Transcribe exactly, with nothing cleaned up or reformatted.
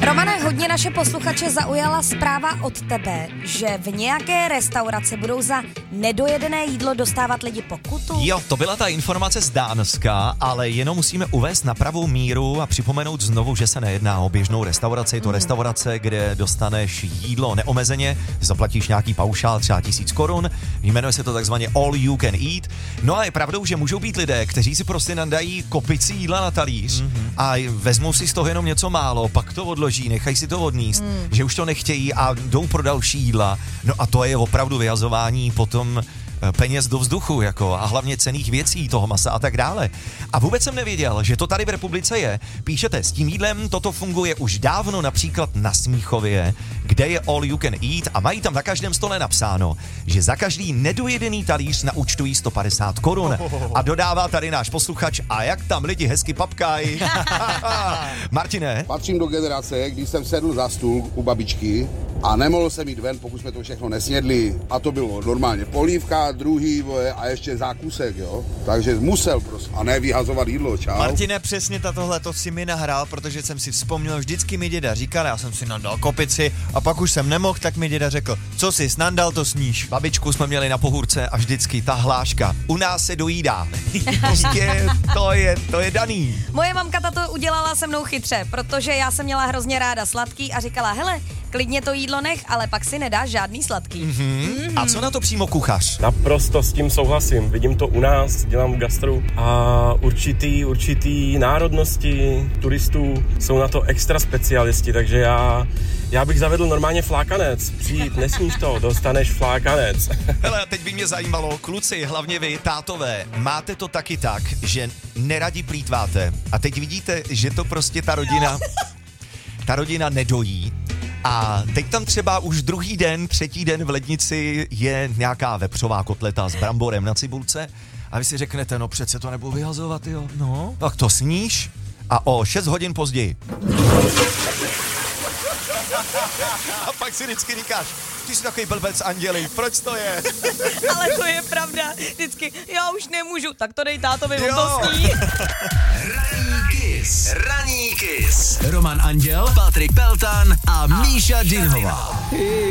Romane, hodně naše posluchače zaujala zpráva od tebe, že v nějaké restauraci budou za nedojedené jídlo dostávat lidi pokutu. Jo, to byla ta informace z Dánska, ale jenom musíme uvést na pravou míru a připomenout znovu, že se nejedná o běžnou restauraci. Je to mm. restaurace, kde dostaneš jídlo neomezeně, zaplatíš nějaký paušál, třeba tisíc korun, jmenuje se to takzvaně all you can eat. No a je pravdou, že můžou být lidé, kteří si prostě nandají kopici jídla na talíř mm-hmm. a vezmou si z toho jenom něco málo, pak to odloží, nechají si to odníst, mm. že už to nechtějí a jdou pro další jídla. No a to je opravdu vyhazování potom peněz do vzduchu, jako, a hlavně cenných věcí, toho masa a tak dále. A vůbec jsem nevěděl, že to tady v republice je. Píšete, s tím jídlem toto funguje už dávno například na Smíchově, kde je all you can eat a mají tam na každém stole napsáno, že za každý nedojedený talíř naúčtují sto padesát korun. A dodává tady náš posluchač, a jak tam lidi hezky papkají. Martine? Patřím do generace, když jsem sedl za stůl u babičky a nemohl jsem jít ven, pokud jsme to všechno nesnědli. A to bylo normálně polívka, druhý a ještě zákusek, jo. Takže musel prostě. A ne vyhazovat jídlo, čau. Martine, přesně tohle to si mi nahrál, protože jsem si vzpomněl, vždycky mi děda říkal, já jsem si nandal kopici a pak už jsem nemohl, tak mi děda řekl, co jsi nandal, to sníš. Babičku jsme měli na pohůrce a vždycky ta hláška. U nás se dojídá. Prostě to je, to je daný. Moje mamka tato udělala se mnou chytře, protože já jsem měla hrozně ráda sladký a říkala, hele, klidně to jídlo nech, ale pak si nedáš žádný sladký. Mm-hmm. Mm-hmm. A co na to přímo kuchař? Naprosto s tím souhlasím. Vidím to u nás, dělám v gastru a určitý, určitý národnosti turistů jsou na to extra specialisti, takže já, já bych zavedl normálně flákanec. Přijít, nesníš to, dostaneš flákanec. Hele, teď by mě zajímalo, kluci, hlavně vy, tátové, máte to taky tak, že neradi plýtváte a teď vidíte, že to prostě ta rodina, ta rodina nedojí. A teď tam třeba už druhý den, třetí den v lednici je nějaká vepřová kotleta s bramborem na cibulce a vy si řeknete, no přece to nebudu vyhazovat, jo. No, tak to sníš a o šest hodin později. A pak si vždycky říkáš, ty jsi takový blbec, Anděli, proč to je? Ale to je pravda, vždycky, já už nemůžu, tak to dej tátovi, on to sní. Ranní Kiss. Ranní Kiss. Roman Anděl, Patrik Peltan a Míša Dinhová.